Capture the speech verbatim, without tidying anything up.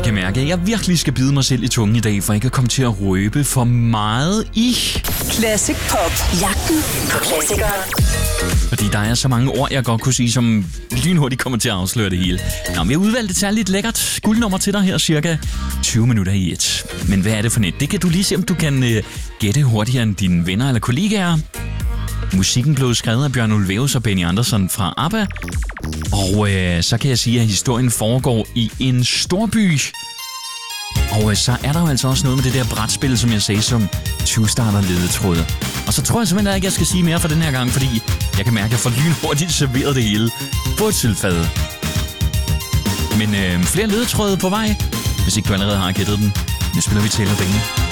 kan mærke, at jeg virkelig skal bide mig selv i tungen i dag, for ikke at komme til at røbe for meget i Classic Pop. Jagten på klassikere. Fordi der er så mange ord, jeg godt kunne sige, som lynhurtigt kommer til at afsløre det hele. Nå, vi har udvalgt et særligt lækkert guldnummer til dig her, cirka tyve minutter i et. Men hvad er det for net? Det kan du lige se, om du kan uh, gætte hurtigere end dine venner eller kollegaer. Musikken blev skrevet af Bjørn Ulvaeus og Benny Andersson fra ABBA. Og øh, så kan jeg sige, at historien foregår i en storby. Og øh, så er der jo altså også noget med det der brætspil, som jeg sagde, som tyve-starter ledetråd. Og så tror jeg simpelthen ikke, jeg skal sige mere for den her gang, fordi jeg kan mærke, at jeg får lynhurtigt serveret det hele på et sølvfad. Men øh, flere ledetråde på vej, hvis ikke du allerede har gættet den. Nu spiller vi til at ringe.